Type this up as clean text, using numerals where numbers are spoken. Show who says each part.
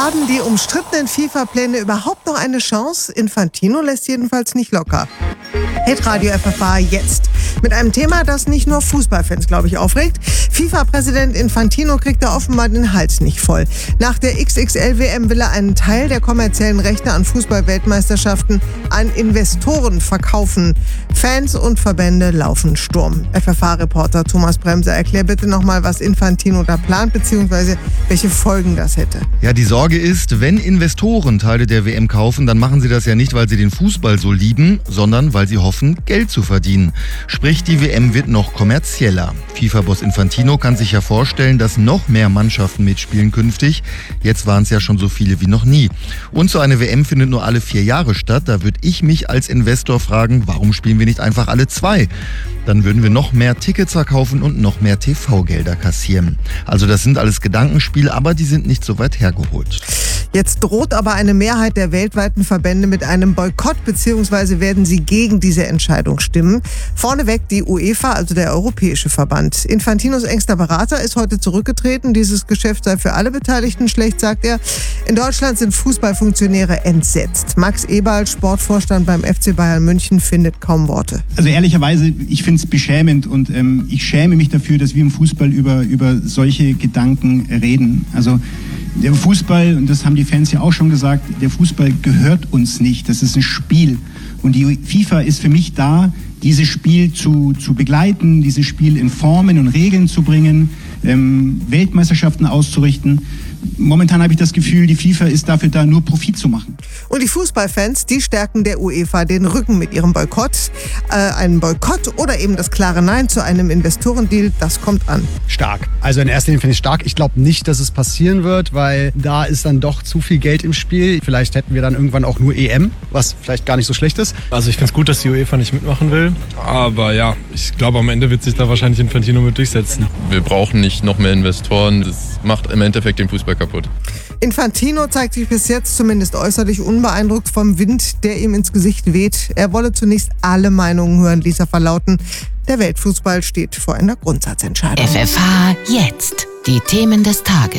Speaker 1: Haben die umstrittenen FIFA-Pläne überhaupt noch eine Chance? Infantino lässt jedenfalls nicht locker. Hitradio FFH jetzt. Mit einem Thema, das nicht nur Fußballfans, glaube ich, aufregt. FIFA-Präsident Infantino kriegt da offenbar den Hals nicht voll. Nach der XXL-WM will er einen Teil der kommerziellen Rechte an Fußball-Weltmeisterschaften an Investoren verkaufen. Fans und Verbände laufen Sturm. FFH-Reporter Thomas Bremser, erklär bitte nochmal, was Infantino da plant, beziehungsweise welche Folgen das hätte.
Speaker 2: Ja, die Sorge ist, wenn Investoren Teile der WM kaufen, dann machen sie das ja nicht, weil sie den Fußball so lieben, sondern weil sie hoffen, Geld zu verdienen. Sprich, die WM wird noch kommerzieller. FIFA-Boss Infantino kann sich ja vorstellen, dass noch mehr Mannschaften mitspielen künftig. Jetzt waren es ja schon so viele wie noch nie. Und so eine WM findet nur alle 4 Jahre statt. Da würde ich mich als Investor fragen, warum spielen wir nicht einfach alle 2? Dann würden wir noch mehr Tickets verkaufen und noch mehr TV-Gelder kassieren. Also das sind alles Gedankenspiele, aber die sind nicht so weit hergeholt.
Speaker 1: Jetzt droht aber eine Mehrheit der weltweiten Verbände mit einem Boykott, beziehungsweise werden sie gegen diese Entscheidung stimmen. Vorneweg die UEFA, also der Europäische Verband. Infantinos engster Berater ist heute zurückgetreten. Dieses Geschäft sei für alle Beteiligten schlecht, sagt er. In Deutschland sind Fußballfunktionäre entsetzt. Max Eberl, Sportvorstand beim FC Bayern München, findet kaum Worte.
Speaker 3: Also ehrlicherweise, ich finde es beschämend und ich schäme mich dafür, dass wir im Fußball über solche Gedanken reden. Also der Fußball, und das haben die Fans ja auch schon gesagt, der Fußball gehört uns nicht. Das ist ein Spiel. Und die FIFA ist für mich da, dieses Spiel zu begleiten, dieses Spiel in Formen und Regeln zu bringen, Weltmeisterschaften auszurichten. Momentan habe ich das Gefühl, die FIFA ist dafür da, nur Profit zu machen.
Speaker 1: Und die Fußballfans, die stärken der UEFA den Rücken mit ihrem Boykott. Einen Boykott oder eben das klare Nein zu einem Investorendeal, das kommt an.
Speaker 4: Stark. Also in erster Linie finde ich stark. Ich glaube nicht, dass es passieren wird, weil da ist dann doch zu viel Geld im Spiel. Vielleicht hätten wir dann irgendwann auch nur EM, was vielleicht gar nicht so schlecht ist.
Speaker 5: Also ich finde es gut, dass die UEFA nicht mitmachen will. Aber ja, ich glaube, am Ende wird sich da wahrscheinlich Infantino mit durchsetzen.
Speaker 6: Wir brauchen nicht noch mehr Investoren. Das macht im Endeffekt den Fußball kaputt.
Speaker 1: Infantino zeigt sich bis jetzt zumindest äußerlich unbeeindruckt vom Wind, der ihm ins Gesicht weht. Er wolle zunächst alle Meinungen hören, ließ er verlauten. Der Weltfußball steht vor einer Grundsatzentscheidung.
Speaker 7: FFH jetzt. Die Themen des Tages.